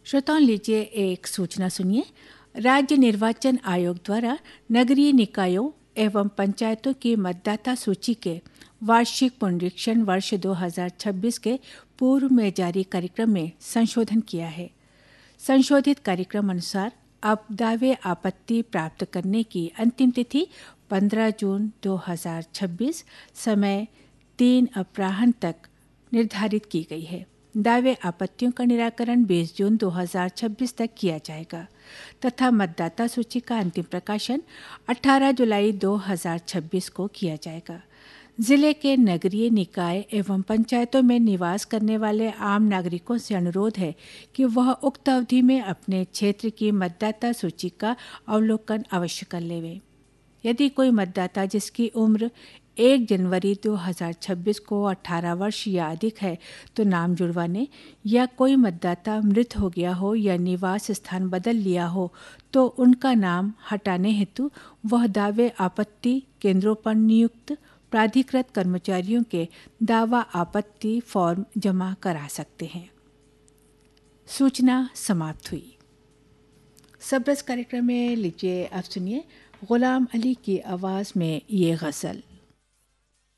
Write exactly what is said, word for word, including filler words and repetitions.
श्रोताओं, लीजिए एक सूचना सुनिए। राज्य निर्वाचन आयोग द्वारा नगरीय निकायों एवं पंचायतों की मतदाता सूची के वार्षिक पुनरीक्षण वर्ष दो हज़ार छब्बीस के पूर्व में जारी कार्यक्रम में संशोधन किया है। संशोधित कार्यक्रम अनुसार अब दावे आपत्ति प्राप्त करने की अंतिम तिथि पंद्रह जून दो हज़ार छब्बीस समय तीन अपराह्न तक निर्धारित की गई है। दावे आपत्तियों का निराकरण बीस जून दो हज़ार छब्बीस तक किया जाएगा तथा मतदाता सूची का अंतिम प्रकाशन अठारह जुलाई दो हज़ार छब्बीस को किया जाएगा। जिले के नगरीय निकाय एवं पंचायतों में निवास करने वाले आम नागरिकों से अनुरोध है कि वह उक्त अवधि में अपने क्षेत्र की मतदाता सूची का अवलोकन अवश्य कर लेवें। यदि कोई मतदाता जिसकी उम्र एक जनवरी दो हज़ार छब्बीस को अठारह वर्ष या अधिक है तो नाम जुड़वाने, या कोई मतदाता मृत हो गया हो या निवास स्थान बदल लिया हो तो उनका नाम हटाने हेतु वह दावे आपत्ति केंद्रों पर नियुक्त प्राधिकृत कर्मचारियों के दावा आपत्ति फॉर्म जमा करा सकते हैं। सूचना समाप्त हुई। सबरस कार्यक्रम में लीजिए अब सुनिए गुलाम अली की आवाज़ में ये गज़ल।